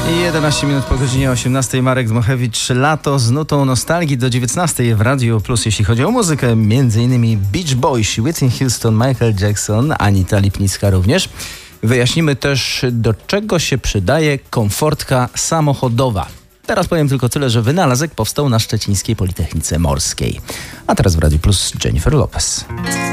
11 minut po godzinie 18. Marek Dmochewicz, Lato z nutą nostalgii do 19 w Radiu Plus, jeśli chodzi o muzykę. M.in. Beach Boys, Whitney Houston, Michael Jackson, Anita Lipnicka również. Wyjaśnimy też, do czego się przydaje komfortka samochodowa. Teraz powiem tylko tyle, że wynalazek powstał na Szczecińskiej Politechnice Morskiej. A teraz w Radiu Plus Jennifer Lopez.